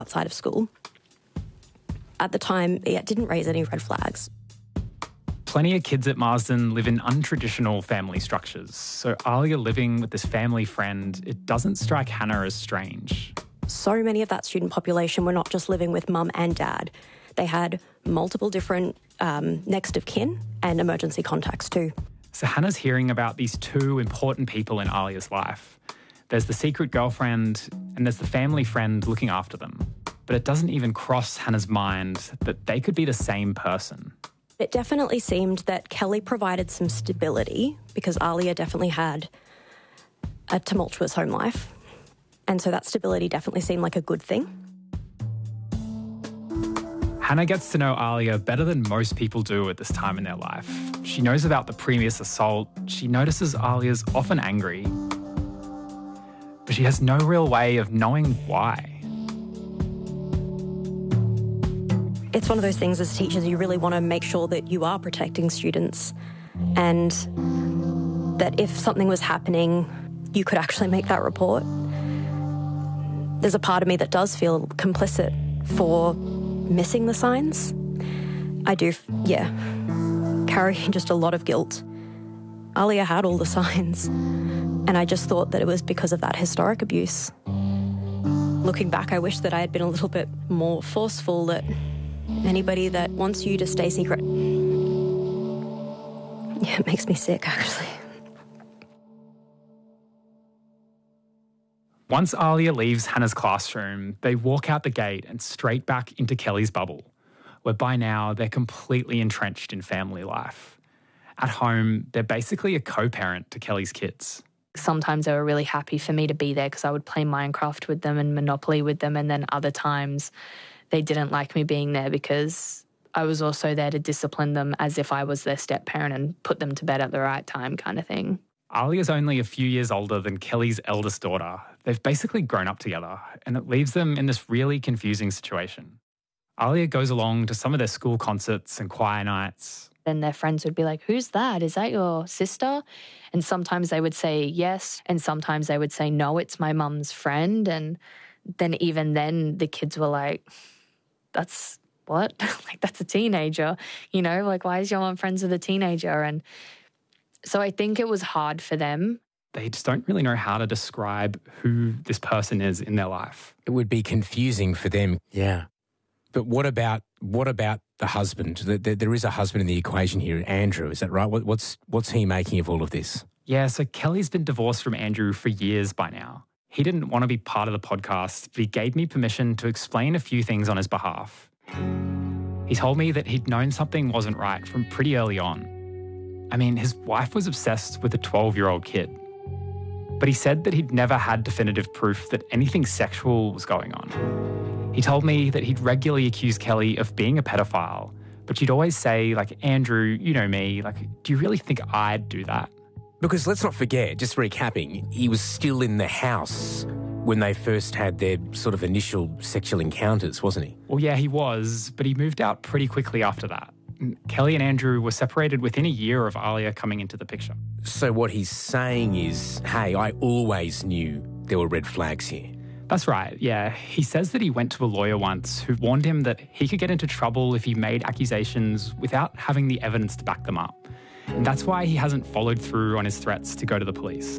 outside of school. At the time, it didn't raise any red flags. Plenty of kids at Marsden live in untraditional family structures, so Alia living with this family friend, it doesn't strike Hannah as strange. So many of that student population were not just living with mum and dad. They had multiple different next of kin and emergency contacts too. So Hannah's hearing about these two important people in Alia's life. There's the secret girlfriend and there's the family friend looking after them. But it doesn't even cross Hannah's mind that they could be the same person. It definitely seemed that Kelly provided some stability because Alia definitely had a tumultuous home life. And so that stability definitely seemed like a good thing. Hannah gets to know Alia better than most people do at this time in their life. She knows about the previous assault. She notices Alia's often angry. But she has no real way of knowing why. It's one of those things as teachers, you really want to make sure that you are protecting students and that if something was happening, you could actually make that report. There's a part of me that does feel complicit for missing the signs. I do, carry just a lot of guilt. Alia had all the signs, and I just thought that it was because of that historic abuse. Looking back, I wish that I had been a little bit more forceful that anybody that wants you to stay secret. Yeah, it makes me sick, actually. Once Alia leaves Hannah's classroom, they walk out the gate and straight back into Kelly's bubble, where by now they're completely entrenched in family life. At home, they're basically a co-parent to Kelly's kids. Sometimes they were really happy for me to be there because I would play Minecraft with them and Monopoly with them, and then other times they didn't like me being there because I was also there to discipline them as if I was their step-parent and put them to bed at the right time kind of thing. Alia's only a few years older than Kelly's eldest daughter. They've basically grown up together, and it leaves them in this really confusing situation. Alia goes along to some of their school concerts and choir nights. Then their friends would be like, "Who's that? Is that your sister?" And sometimes they would say yes, and sometimes they would say, "No, it's my mum's friend." And then even then the kids were like, "That's what?" Like, that's a teenager, you know, like, why is your mum friends with a teenager? And so I think it was hard for them. They just don't really know how to describe who this person is in their life. It would be confusing for them. Yeah. But what about the husband? There is a husband in the equation here, Andrew, is that right? What's he making of all of this? Yeah, so Kelly's been divorced from Andrew for years by now. He didn't want to be part of the podcast, but he gave me permission to explain a few things on his behalf. He told me that he'd known something wasn't right from pretty early on. I mean, his wife was obsessed with a 12-year-old kid. But he said that he'd never had definitive proof that anything sexual was going on. He told me that he'd regularly accuse Kelly of being a pedophile, but she'd always say, like, "Andrew, you know me, like, do you really think I'd do that?" Because let's not forget, just recapping, he was still in the house when they first had their sort of initial sexual encounters, wasn't he? Well, yeah, he was, but he moved out pretty quickly after that. Kelly and Andrew were separated within a year of Alia coming into the picture. So what he's saying is, hey, I always knew there were red flags here. That's right, yeah. He says that he went to a lawyer once who warned him that he could get into trouble if he made accusations without having the evidence to back them up. And that's why he hasn't followed through on his threats to go to the police.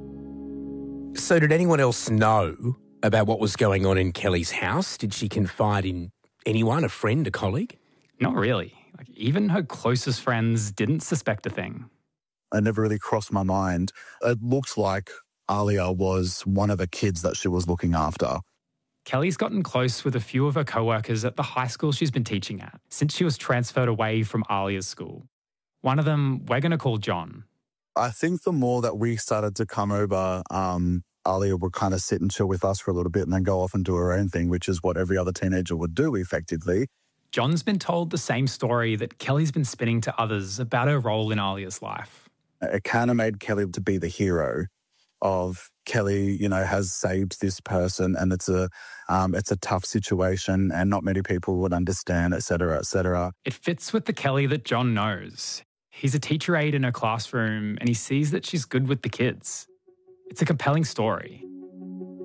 So did anyone else know about what was going on in Kelly's house? Did she confide in anyone, a friend, a colleague? Not really. Like, even her closest friends didn't suspect a thing. It never really crossed my mind. It looked like Alia was one of the kids that she was looking after. Kelly's gotten close with a few of her co-workers at the high school she's been teaching at since she was transferred away from Alia's school. One of them we're going to call John. I think the more that we started to come over, Alia would kind of sit and chill with us for a little bit and then go off and do her own thing, which is what every other teenager would do effectively. John's been told the same story that Kelly's been spinning to others about her role in Alia's life. It kind of made Kelly to be the hero of Kelly, you know, has saved this person and it's a tough situation and not many people would understand, et cetera, et cetera. It fits with the Kelly that John knows. He's a teacher aide in her classroom and he sees that she's good with the kids. It's a compelling story.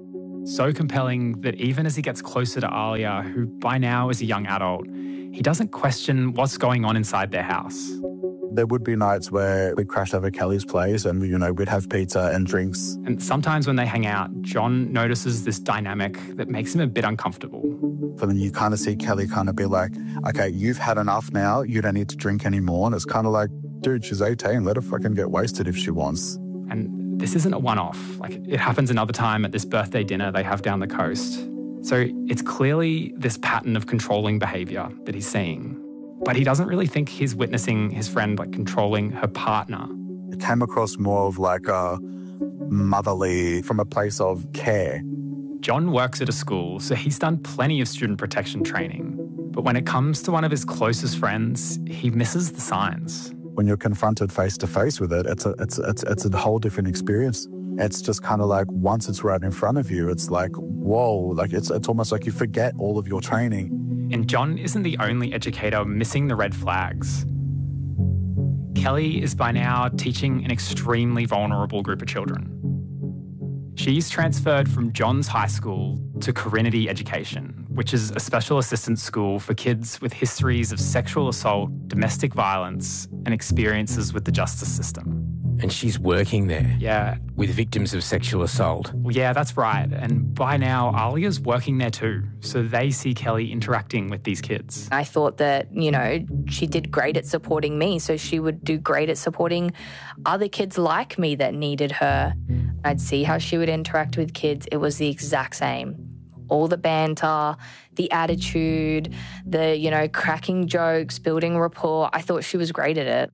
So compelling that even as he gets closer to Alia, who by now is a young adult, he doesn't question what's going on inside their house. There would be nights where we'd crash over Kelly's place and, we'd have pizza and drinks. And sometimes when they hang out, John notices this dynamic that makes him a bit uncomfortable. But then you kind of see Kelly kind of be like, okay, you've had enough now. You don't need to drink anymore. And it's kind of like, dude, she's 18. Let her fucking get wasted if she wants. And this isn't a one-off. It happens another time at this birthday dinner they have down the coast. So it's clearly this pattern of controlling behaviour that he's seeing. But he doesn't really think he's witnessing his friend controlling her partner. It came across more of a motherly, from a place of care. John works at a school, so he's done plenty of student protection training. But when it comes to one of his closest friends, he misses the signs. When you're confronted face to face with it, it's a whole different experience. It's just kind of like once it's right in front of you, it's like, whoa, it's almost like you forget all of your training. And John isn't the only educator missing the red flags. Kelly is by now teaching an extremely vulnerable group of children. She's transferred from John's high school to Corinity Education, which is a special assistance school for kids with histories of sexual assault, domestic violence, and experiences with the justice system. And she's working there? Yeah. With victims of sexual assault? Well, yeah, that's right. And by now, Alia's working there too. So they see Kelly interacting with these kids. I thought that, she did great at supporting me, so she would do great at supporting other kids like me that needed her. I'd see how she would interact with kids. It was the exact same. All the banter, the attitude, the, cracking jokes, building rapport. I thought she was great at it.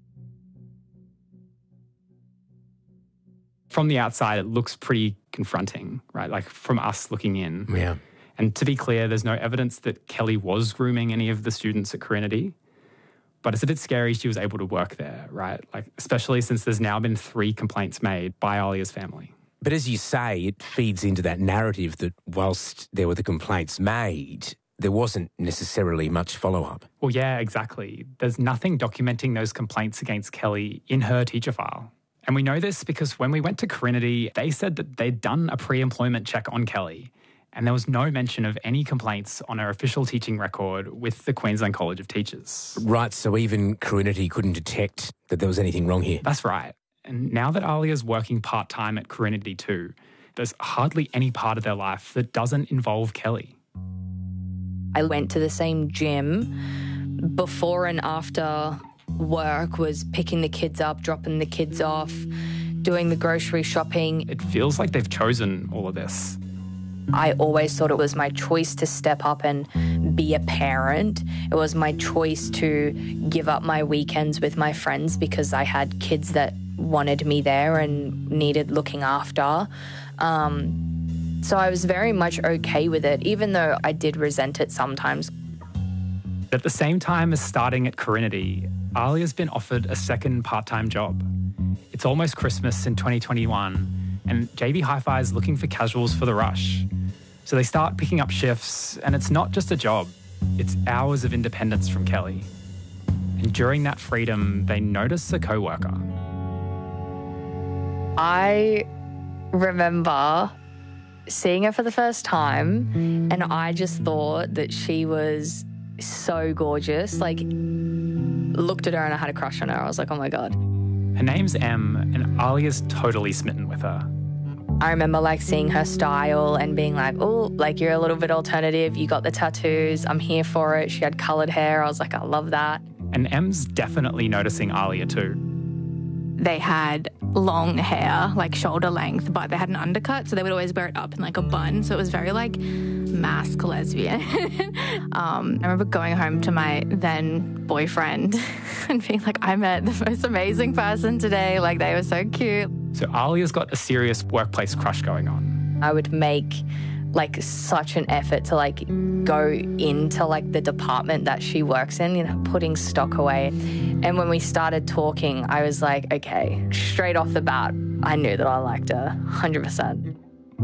From the outside, it looks pretty confronting, right? From us looking in. Yeah. And to be clear, there's no evidence that Kelly was grooming any of the students at Corinity. But it's a bit scary she was able to work there, right? Especially since there's now been 3 complaints made by Alia's family. But as you say, it feeds into that narrative that whilst there were the complaints made, there wasn't necessarily much follow-up. Well, yeah, exactly. There's nothing documenting those complaints against Kelly in her teacher file. And we know this because when we went to Corinity, they said that they'd done a pre-employment check on Kelly, and there was no mention of any complaints on her official teaching record with the Queensland College of Teachers. Right, so even Corinity couldn't detect that there was anything wrong here. That's right. And now that Alia's working part-time at Corinity too, there's hardly any part of their life that doesn't involve Kelly. I went to the same gym before and after work, was picking the kids up, dropping the kids off, doing the grocery shopping. It feels like they've chosen all of this. I always thought it was my choice to step up and be a parent. It was my choice to give up my weekends with my friends because I had kids that wanted me there and needed looking after. So I was very much okay with it, even though I did resent it sometimes. At the same time as starting at Corinity, Alia's been offered a second part-time job. It's almost Christmas in 2021, and JB Hi-Fi is looking for casuals for the rush. So they start picking up shifts, and it's not just a job, it's hours of independence from Kelly. And during that freedom, they notice a co-worker. I remember seeing her for the first time, and I just thought that she was so gorgeous. Looked at her and I had a crush on her. I was like, oh my God. Her name's Em, and Alia's totally smitten with her. I remember seeing her style and being like, oh, you're a little bit alternative. You got the tattoos. I'm here for it. She had coloured hair. I was like, I love that. And Em's definitely noticing Alia too. They had long hair, shoulder length, but they had an undercut, so they would always wear it up in a bun. So it was very mask lesbian. I remember going home to my then boyfriend and being like, I met the most amazing person today. They were so cute. So Alia's got a serious workplace crush going on. I would make such an effort to go into the department that she works in, putting stock away. And when we started talking, I was like, okay, straight off the bat, I knew that I liked her 100%.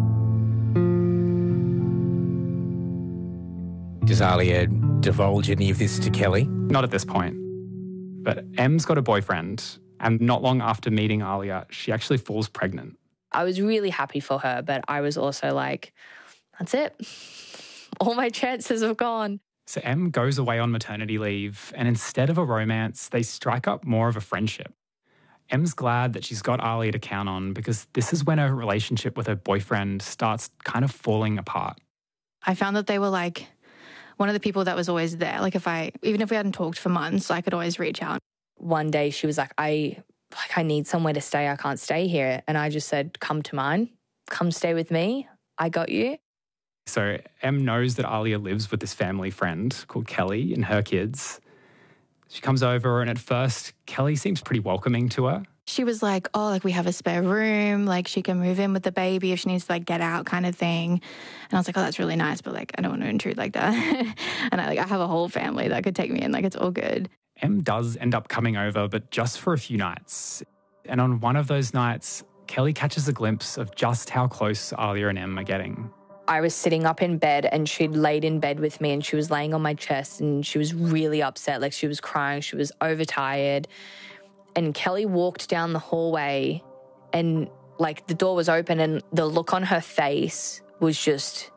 Does Alia divulge any of this to Kelly? Not at this point. But Em's got a boyfriend, and not long after meeting Alia, she actually falls pregnant. I was really happy for her, but I was also that's it. All my chances have gone. So Em goes away on maternity leave, and instead of a romance, they strike up more of a friendship. Em's glad that she's got Alia to count on because this is when her relationship with her boyfriend starts kind of falling apart. I found that they were like one of the people that was always there. Like even if we hadn't talked for months, I could always reach out. One day she was like, I need somewhere to stay. I can't stay here. And I just said, come to mine. Come stay with me. I got you. So Em knows that Alia lives with this family friend called Kelly and her kids. She comes over and at first, Kelly seems pretty welcoming to her. She was like, oh, like we have a spare room. Like she can move in with the baby if she needs to like get out kind of thing. And I was like, oh, that's really nice. But like, I don't want to intrude like that. And I have a whole family that could take me in. Like it's all good. Em does end up coming over, but just for a few nights. And on one of those nights, Kelly catches a glimpse of just how close Alia and Em are getting. I was sitting up in bed and she'd laid in bed with me and she was laying on my chest and she was really upset. Like she was crying. She was overtired. And Kelly walked down the hallway and like the door was open and the look on her face was just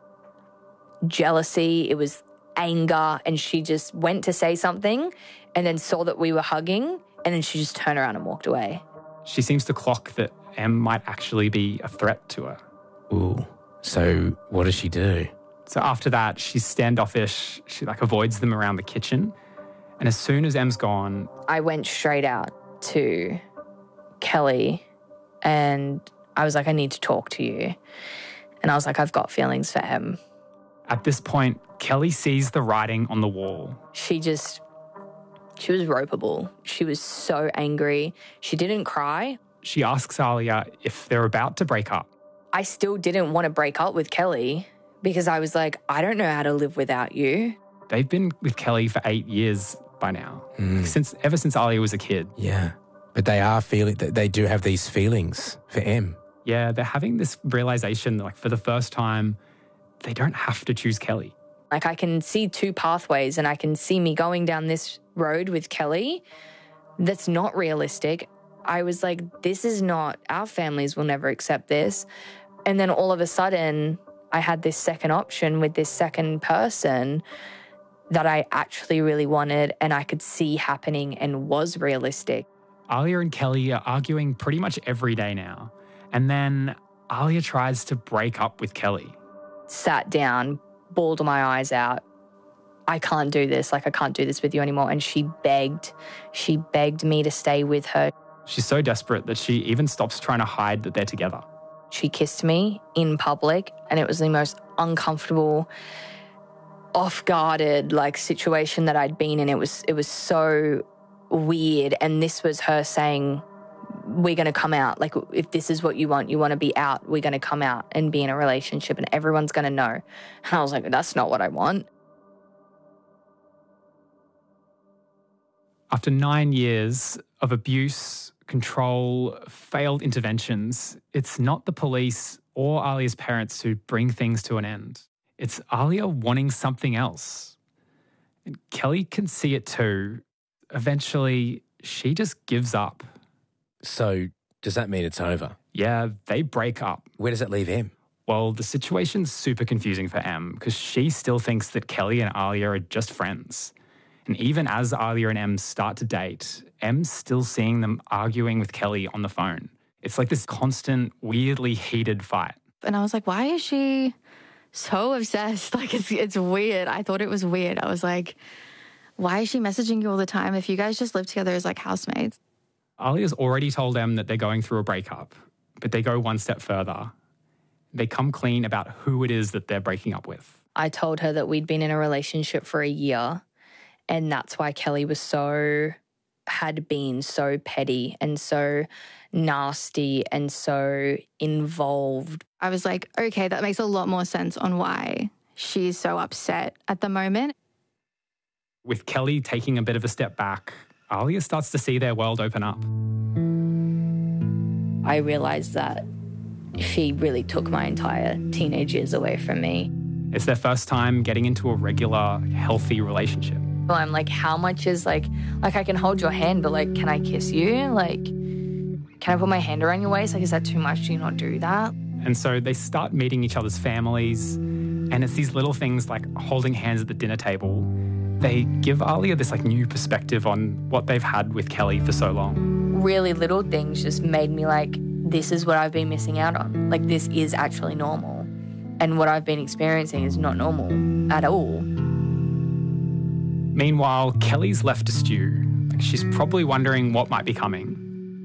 jealousy. It was anger. And she just went to say something and then saw that we were hugging and then she just turned around and walked away. She seems to clock that Em might actually be a threat to her. Ooh. So what does she do? So after that, she's standoffish. She avoids them around the kitchen. And as soon as Em's gone, I went straight out to Kelly and I was like, I need to talk to you. And I was like, I've got feelings for Em. At this point, Kelly sees the writing on the wall. She was ropeable. She was so angry. She didn't cry. She asks Alia if they're about to break up. I still didn't want to break up with Kelly because I was like, I don't know how to live without you. They've been with Kelly for 8 years by now, ever since Alia was a kid. Yeah, but they do have these feelings for Em. Yeah, they're having this realization that for the first time, they don't have to choose Kelly. Like I can see two pathways and I can see me going down this road with Kelly that's not realistic. I was like, this is not, our families will never accept this. And then all of a sudden, I had this second option with this second person that I actually really wanted and I could see happening and was realistic. Alia and Kelly are arguing pretty much every day now. And then Alia tries to break up with Kelly. Sat down, bawled my eyes out. I can't do this. I can't do this with you anymore. And she begged me to stay with her. She's so desperate that she even stops trying to hide that they're together. She kissed me in public and it was the most uncomfortable, off-guarded situation that I'd been in. It was so weird. And this was her saying, we're going to come out. If this is what you want to be out, we're going to come out and be in a relationship and everyone's going to know. And I was like, that's not what I want. After 9 years of abuse, control, failed interventions, it's not the police or Alia's parents who bring things to an end. It's Alia wanting something else. And Kelly can see it too. Eventually, she just gives up. So does that mean it's over? Yeah, they break up. Where does that leave Em? Well, the situation's super confusing for Em because she still thinks that Kelly and Alia are just friends. And even as Alia and Em start to date, Em's still seeing them arguing with Kelly on the phone. It's like this constant, weirdly heated fight. And I was like, why is she so obsessed? It's weird. I thought it was weird. I was like, why is she messaging you all the time if you guys just live together as housemates? Alia's already told Em that they're going through a breakup, but they go one step further. They come clean about who it is that they're breaking up with. I told her that we'd been in a relationship for a year. And that's why Kelly had been so petty and so nasty and so involved. I was like, okay, that makes a lot more sense on why she's so upset at the moment. With Kelly taking a bit of a step back, Alia starts to see their world open up. I realised that she really took my entire teenage years away from me. It's their first time getting into a regular, healthy relationship. I'm like, how much is I can hold your hand, but can I kiss you? Can I put my hand around your waist? Is that too much? Do you not do that? And so they start meeting each other's families. And it's these little things like holding hands at the dinner table. They give Ahlia this like new perspective on what they've had with Kelly for so long. Really little things just made me like, this is what I've been missing out on. Like, this is actually normal. And what I've been experiencing is not normal at all. Meanwhile, Kelly's left to stew. She's probably wondering what might be coming.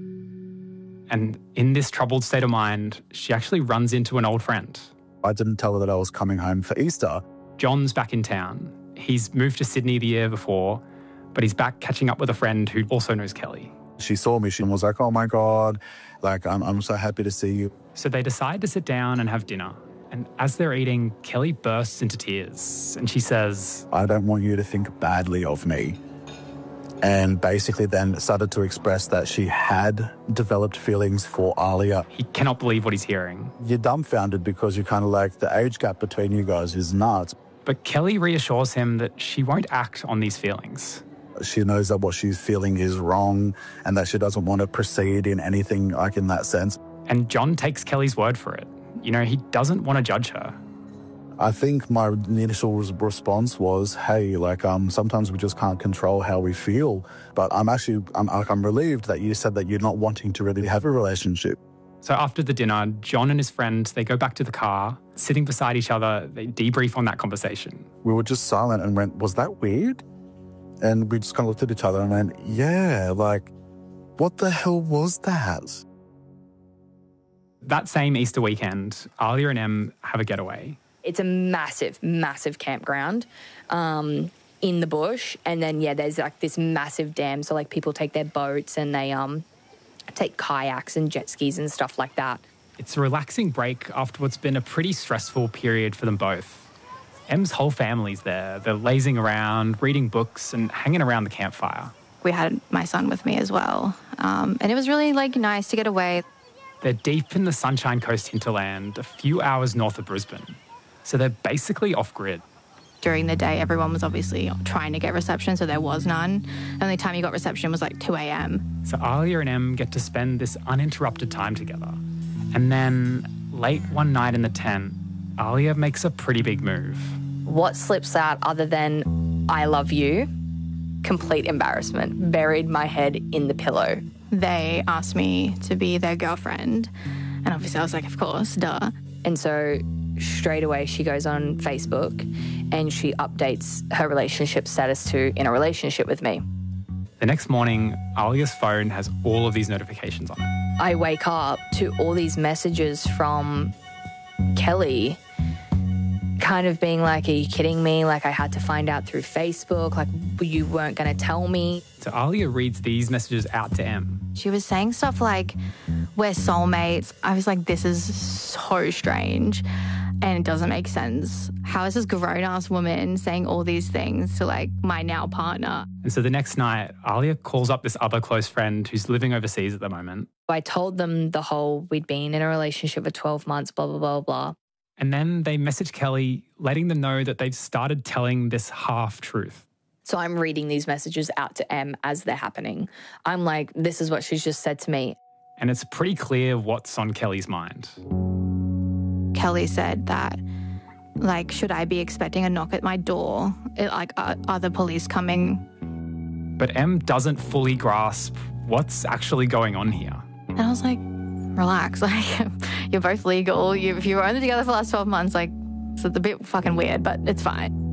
And in this troubled state of mind, she actually runs into an old friend. I didn't tell her that I was coming home for Easter. John's back in town. He's moved to Sydney the year before, but he's back catching up with a friend who also knows Kelly. She saw me. She was like, oh my God, like, I'm so happy to see you. So they decide to sit down and have dinner. And as they're eating, Kelly bursts into tears and she says, I don't want you to think badly of me. And basically then started to express that she had developed feelings for Ahlia. he cannot believe what he's hearing. You're dumbfounded because you're kind of like, the age gap between you guys is nuts. But Kelly reassures him that she won't act on these feelings. She knows that what she's feeling is wrong and that she doesn't want to proceed in anything like in that sense. And John takes Kelly's word for it. You know, he doesn't want to judge her. I think my initial response was, hey, like, sometimes we just can't control how we feel. But I'm relieved that you said that you're not wanting to really have a relationship. So after the dinner, John and his friend, they go back to the car, sitting beside each other, they debrief on that conversation. We were just silent and went, was that weird? And we just kind of looked at each other and went, yeah, like, what the hell was that? That same Easter weekend, Ahlia and Em have a getaway. It's a massive, massive campground in the bush. And then, there's like this massive dam. So like people take their boats and they take kayaks and jet skis and stuff like that. It's a relaxing break after what's been a pretty stressful period for them both. Em's whole family's there. They're lazing around, reading books and hanging around the campfire. We had my son with me as well. And it was really like nice to get away. They're deep in the Sunshine Coast hinterland, a few hours north of Brisbane. So they're basically off-grid. During the day, everyone was obviously trying to get reception, so there was none. The only time you got reception was like 2 a.m. So Ahlia and Em get to spend this uninterrupted time together. And then, late one night in the tent, Ahlia makes a pretty big move. What slips out other than I love you? Complete embarrassment. Buried my head in the pillow. They asked me to be their girlfriend. And obviously I was like, of course, duh. And so straight away she goes on Facebook and she updates her relationship status to in a relationship with me. The next morning, Ahlia's phone has all of these notifications on it. I wake up to all these messages from Kelly kind of being like, are you kidding me? Like, I had to find out through Facebook. Like, you weren't going to tell me. So Ahlia reads these messages out to Em. She was saying stuff like, we're soulmates. I was like, this is so strange and it doesn't make sense. How is this grown-ass woman saying all these things to, like, my now partner? And so the next night, Ahlia calls up this other close friend who's living overseas at the moment. I told them the whole, we'd been in a relationship for 12 months, blah, blah, blah, blah. And then they message Kelly, letting them know that they've started telling this half-truth. So I'm reading these messages out to Em as they're happening. I'm like, this is what she's just said to me. And it's pretty clear what's on Kelly's mind. Kelly said that, like, should I be expecting a knock at my door? Are the police coming? But Em doesn't fully grasp what's actually going on here. And I was like, relax. Like, you're both legal. If you were only together for the last 12 months, like, it's a bit fucking weird, but it's fine.